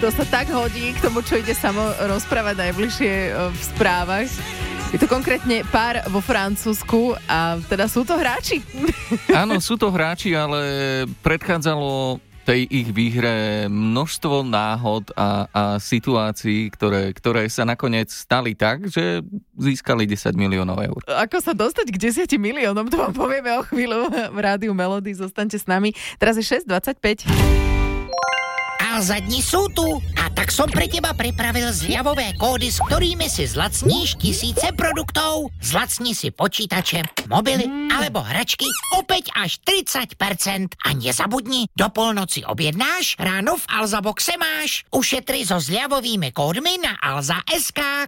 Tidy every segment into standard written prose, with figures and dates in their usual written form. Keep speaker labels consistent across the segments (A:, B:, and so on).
A: To sa tak hodí k tomu, čo ide samo rozprávať najbližšie v správach. Je to konkrétne pár vo Francúzsku a teda sú to hráči.
B: Áno, sú to hráči, ale predchádzalo tej ich výhre množstvo náhod a situácií, ktoré sa nakoniec stali tak, že získali 10 miliónov eur.
A: Ako sa dostať k 10 miliónom, to vám povieme o chvíľu v Rádiu Melody. Zostaňte s nami. Teraz je 6:25.
C: Alza dni sú tu a tak som pre teba pripravil zľavové kódy, s ktorými si zlacníš tisíce produktov. Zlacni si počítače, mobily alebo hračky opäť až 30%. A nezabudni, do polnoci objednáš, ráno v Alza Boxe máš. Ušetri so zľavovými kódmi na Alza.sk.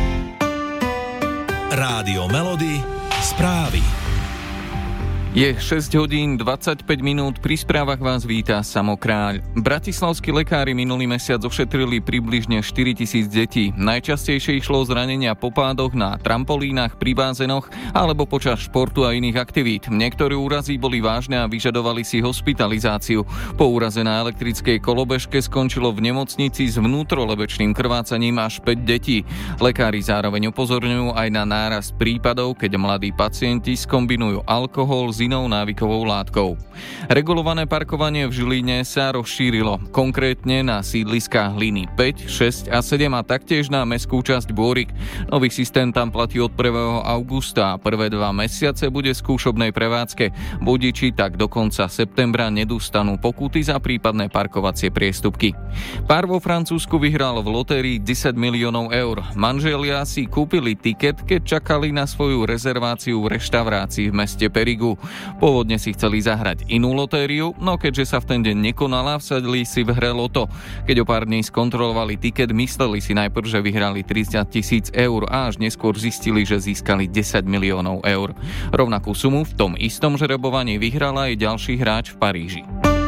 D: Rádio Melody, správy.
B: Je 6 hodín 25 minút, pri správach vás víta Samo Kráľ. Bratislavskí lekári minulý mesiac ošetrili približne 4 000 detí. Najčastejšie išlo o zranenia po pádoch na trampolínach, pri bázenoch alebo počas športu a iných aktivít. Niektoré úrazy boli vážne a vyžadovali si hospitalizáciu. Po úraze na elektrickej kolobežke skončilo v nemocnici s vnútrolebečným krvácaním až 5 detí. Lekári zároveň upozorňujú aj na nárast prípadov, keď mladí pacienti skombinujú alkohol s inou návykovou látkou. Regulované parkovanie v Žiline sa rozšírilo, konkrétne na sídliskách Hliny 5, 6 a 7 a taktiež na mestskú časť Bôrik. Nový systém tam platí od 1. augusta a prvé 2 mesiace bude skúšobnej prevádzke. Vodiči tak do konca septembra nedostanú pokuty za prípadné parkovacie priestupky. Pár vo Francúzsku vyhral v lotérii 10 miliónov eur. Manželia si kúpili tiket, keď čakali na svoju rezerváciu v reštaurácii v meste Périgu. Pôvodne si chceli zahrať inú lotériu, no keďže sa v ten deň nekonala, vsadili si v hre loto. Keď o pár dní skontrolovali tiket, mysleli si najprv, že vyhrali 30 000 eur a až neskôr zistili, že získali 10 miliónov eur. Rovnakú sumu v tom istom žrebovaní vyhral aj ďalší hráč v Paríži.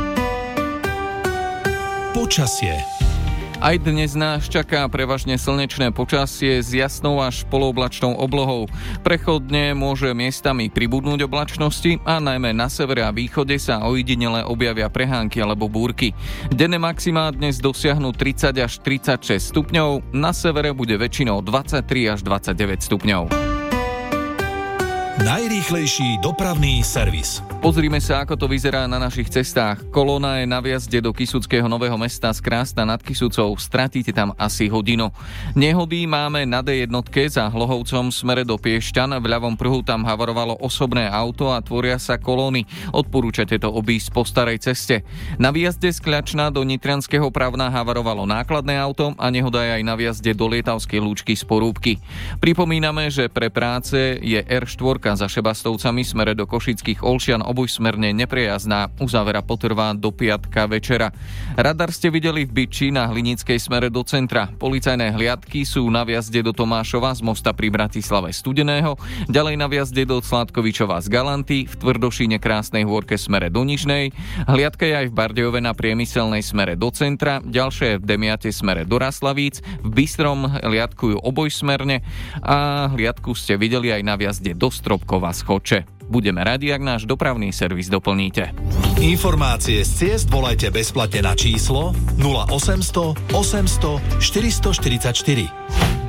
D: Počasie.
B: Aj dnes nás čaká prevažne slnečné počasie s jasnou až polooblačnou oblohou. Prechodne môže miestami pribudnúť oblačnosti a najmä na severe a východe sa ojedinele objavia prehánky alebo búrky. Denné maximá dnes dosiahnu 30 až 36 stupňov, na severe bude väčšinou 23 až 29 stupňov.
D: Najrýchlejší dopravný servis.
B: Pozrime sa, ako to vyzerá na našich cestách. Kolóna je na vjazde do Kysuckého Nového Mesta z Krásna nad Kysucou. Stratíte tam asi hodinu. Nehody máme na D1 za Hlohovcom smere do Piešťan. V ľavom pruhu tam havarovalo osobné auto a tvoria sa kolóny. Odporúčate to obísť po starej ceste. Na výjazde z Kľačna do Nitranského Pravna havarovalo nákladné auto a nehoda je aj na výjazde do Lietavskej Lúčky z Porúbky. Pripomíname, že pre práce je R4 za Šebastovcami smere do Košických Olšian obojsmerne neprejazná. Uzávera potrvá do piatka večera. Radar ste videli v Byči na Hlinickej smere do centra. Policajné hliadky sú na vjazde do Tomášova z mosta pri Bratislave Studeného, ďalej na vjazde do Sládkovičova z Galanty, v Tvrdošíne Krásnej Hôrke smere do Nižnej, hliadka je aj v Bardejove na Priemyselnej smere do centra, ďalšie je v Demiate smere do Raslavíc, v Bystrom hliadkujú obojsmerne a hliadku ste videli aj na vjazde do Stropkova z Choče. Budeme radi, ak náš dopravný servis doplníte.
D: Informácie z ciest volajte bezplatne na číslo 0800 800 444.